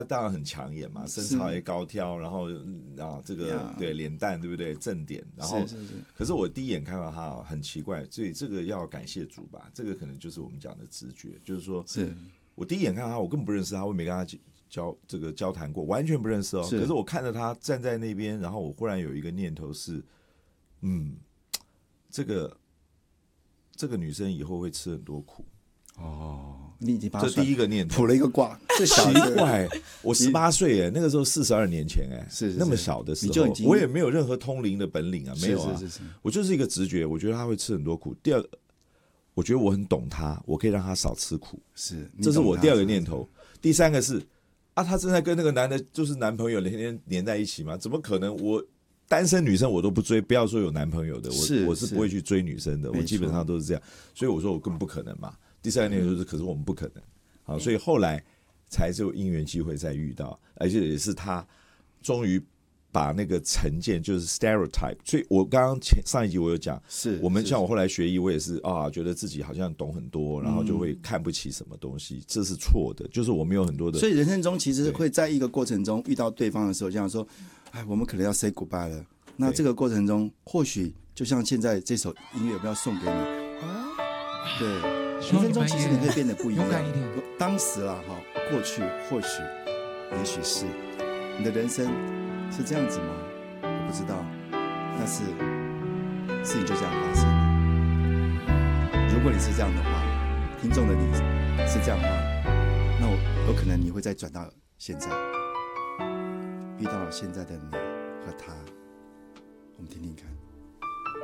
当然很抢眼嘛，身材也高挑，然后这个对脸蛋对不对正点，然后可是我第一眼看到他很奇怪，所以这个要感谢主吧，这个可能就是我们讲的直觉，就是说我第一眼看到他，我根本不认识他，我也没跟他交谈过，完全不认识哦。可是我看着他站在那边，然后我忽然有一个念头是，这个女生以后会吃很多苦。 你已经把这第一个念头卜了一个卦， 奇怪，我18岁那个时候42年前是那么小的时候，我也没有任何通灵的本领啊，没有啊，我就是一个直觉，我觉得他会吃很多苦。第二个，我觉得我很懂他，我可以让他少吃苦，这是我第二个念头。第三个是他正在跟那个男的，就是男朋友天天黏在一起吗？怎么可能？我单身女生我都不追，不要说有男朋友的，我是不会去追女生的，我基本上都是这样，所以我说我根本不可能嘛。第三个念头就是，可是我们不可能，好，所以后来才就因缘机会再遇到，而且也是他终于把那个成见就是 stereotype， 所以我刚刚上一集我有讲，我们像我后来学医，我也是觉得自己好像懂很多，然后就会看不起什么东西，这是错的，就是我们有很多的， 所以人生中其实会在一个过程中遇到对方的时候，这样说，我们可能要 say goodbye 了。那这个过程中，或许就像现在这首音乐，我们要送给你，对。人生中其实你会变得不一样。当时啦，过去或许，也许是你的人生是这样子吗？我不知道，但是事情就这样发生了。如果你是这样的话，听众的你是这样的话，那有可能你会再转到现在，遇到现在的你和他，我们听听看。